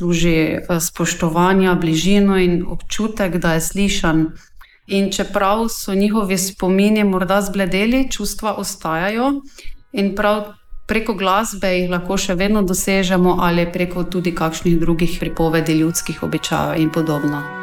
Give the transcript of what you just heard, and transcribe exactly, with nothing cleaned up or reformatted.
zasluži spoštovanja, bližino in občutek, da je slišan. In čeprav so njihovi spomini morda zbledeli, čustva ostajajo in prav preko glasbe jih lahko še vedno dosežemo ali preko tudi kakšnih drugih pripovedi ljudskih običajev in podobno.